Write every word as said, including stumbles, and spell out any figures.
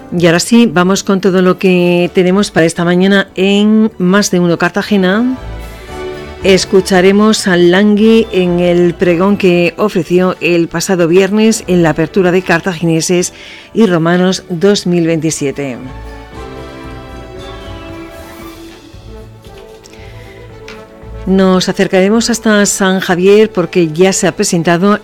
Y ahora sí, vamos con todo lo que tenemos para esta mañana en Más de Uno Cartagena. Escucharemos al Langui en el pregón que ofreció el pasado viernes en la apertura de Cartagineses y Romanos dos mil veintisiete. Nos acercaremos hasta San Javier porque ya se ha presentado